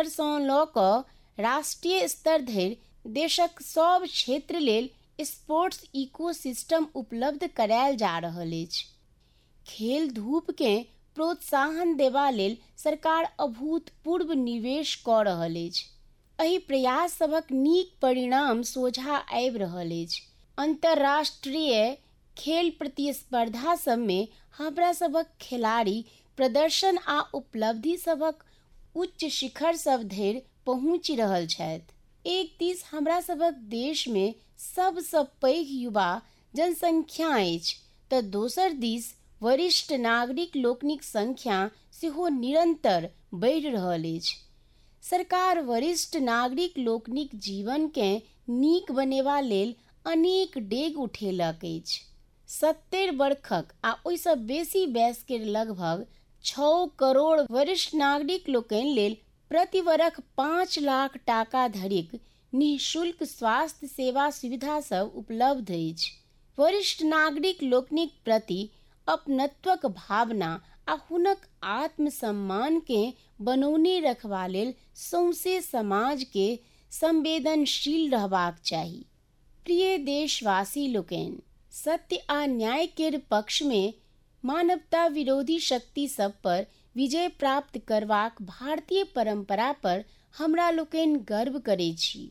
स्तर सँ लऽ कऽ राष्ट्रीय स्तर धरि देशक सब क्षेत्र लेल स्पोर्ट्स इकोसिस्टम उपलब्ध करायल जा रहल अछि। खेल धूप के प्रोत्साहन देबा लेल सरकार अभूतपूर्व निवेश कऽ रहल अछि। एहि प्रयास सभक नीक परिणाम सोझा आबि रहल अछि। अंतर्राष्ट्रीय खेल प्रतिस्पर्धा सबमे हमरा सभक खिलाड़ी प्रदर्शन आ उपलब्धि सभक उच्च शिखर सब धरि पहुँचि रहल छथि। एक दिस हमरा सभक देश में सबसँ पैघ युवा जनसंख्या अछि तऽ दोसर दिस वरिष्ठ नागरिक लोकनिक संख्या सेहो निरंतर बढ़ि रहल अछि। सरकार वरिष्ठ नागरिक लोकनिक जीवन के नीक बनेबा लेल अनेक डेग उठेलक अछि। 70 वर्षक आ ओहिसँ बेसी वयस्क के लगभग 6 करोड़ वरिष्ठ नागरिक लोकनि लेल प्रति वर्ष 5 लाख टाका धरिक निःशुल्क स्वास्थ्य सेवा सुविधा सब उपलब्ध अछि। वरिष्ठ नागरिक लोकनिक प्रति अपनत्वक भावना आ हुनक आत्मसम्मान के बनौने रखबा लेल सौंसे समाज के संवेदनशील रहबाक चाही। प्रिय देशवासी लोकनि, सत्य आ न्याय केर पक्ष में मानवता विरोधी शक्ति सब पर विजय प्राप्त करबाक भारतीय परंपरा पर हमरा लोकनि गर्व करै छी।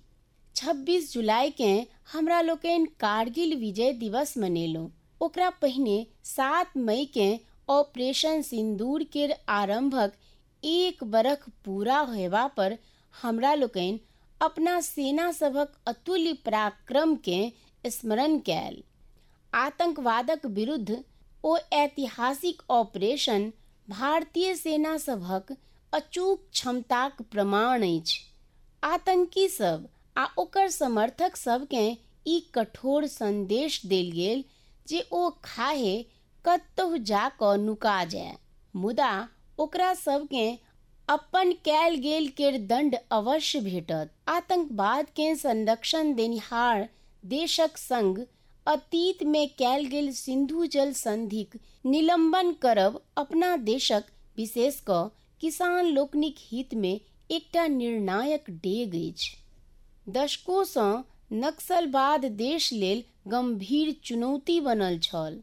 26 जुलाई के हमरा लोकनि कारगिल विजय दिवस मनेलहुँ। ओकरा पहिने 7 मई के ऑपरेशन सिंदूर केर आरंभक 1 बरख पूरा होयबा पर हमरा लोकनि अपना सेना सभक अतुल्य पराक्रम के स्मरण कएल। आतंकवादक विरुद्ध ओ ऐतिहासिक ऑपरेशन भारतीय सेना सभक अचूक क्षमताक प्रमाण अछि। आतंकी सब आ ओकर समर्थक सबके ई कठोर संदेश देल गेल जे ओ खाहे कतहु जा कऽ नुका जाय, मुदा ओकरा सबके अपन कएल गेल केर दंड अवश्य भेटत। आतंकवाद के संरक्षण देनिहार देशक संग अतीत में कएल गेल सिंधु जल संधिक निलंबन करब अपना देशक विशेष कऽ किसान लोकनिक हित में एकटा निर्णायक डेग अछि। दशकों सँ नक्सलवाद देश लेल गंभीर चुनौती बनल छल।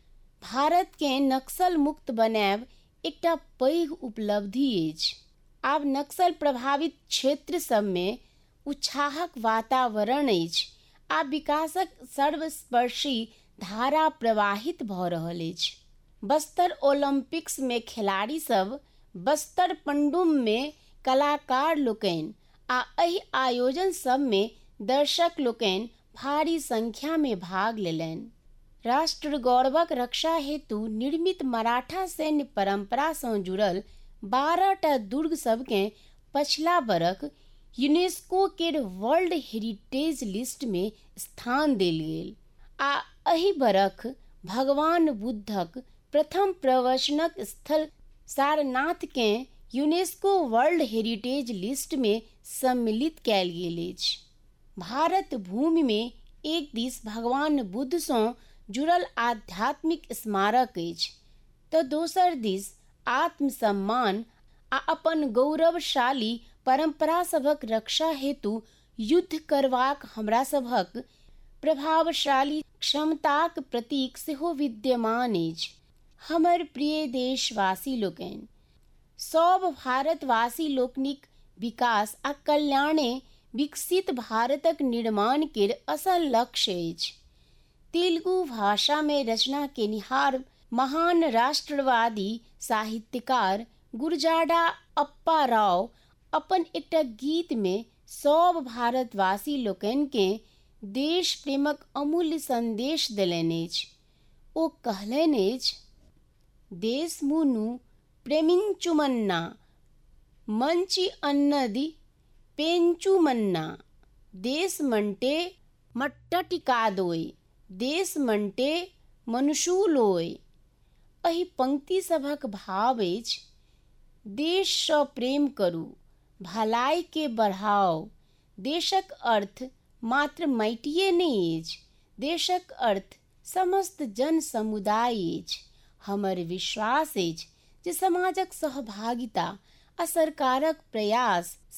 भारत के नक्सल मुक्त बनाएब एकटा पैघ उपलब्धि अछि। आब नक्सल प्रभावित क्षेत्र सब में उत्साहक वातावरण अछि आ विकासक सर्वस्पर्शी धारा प्रवाहित भऽ रहल अछि। बस्तर ओलंपिक्स में खिलाड़ी सब, बस्तर पंडुम में कलाकार लोकनि आ एहि आयोजन सब में दर्शक लोकनि भारी संख्या में भाग लेलनि। राष्ट्र गौरवक रक्षा हेतु निर्मित मराठा सैन्य परंपरा सँ जुड़ल 12टा दुर्ग सबके पछिला बरख यूनेस्को केर वर्ल्ड हेरिटेज लिस्ट में स्थान देल गेल आ एहि बरख भगवान बुद्धक प्रथम प्रवचनक स्थल सारनाथ के यूनेस्को वर्ल्ड हेरिटेज लिस्ट में सम्मिलित कएल गेल अछि। भारत भूमि में एक दिस भगवान बुद्ध सँ जुड़ल आध्यात्मिक स्मारक अछि तऽ दोसर दिस आत्मसम्मान आ अपन गौरवशाली परंपरा सभक रक्षा हेतु युद्ध करबाक हमरा सभक प्रभावशाली क्षमताक प्रतीक सेहो विद्यमान अछि। हमर प्रिय देशवासी लोकनि, सब भारतवासी लोकनिक विकास आ कल्याणे विकसित भारतक निर्माण केर असल लक्ष्य अछि। तेलुगु भाषा में रचना केनिहार महान राष्ट्रवादी साहित्यकार गुरजाडा अप्पा राव अपन एकटा गीत में सब भारतवासी लोकनि के देश प्रेमक अमूल्य संदेश देलनि अछि। ओ कहलनि अछि, देशमुनु प्रेमिंचुमन्ना मंची अन्नदि पेंचुमन्ना देशमंटे मट्टटिकादोय देशमंटे मनुषुलोय। एहि पंक्ति सभक भाव अछि, देश सँ प्रेम करू, भलाई के बढ़ाओ। देशक अर्थ मात्र माटिये नहि अछि, देशक अर्थ समस्त जन समुदाय अछि। हमर विश्वास अछि जे समाजक सहभागिता आ सरकारक प्रयास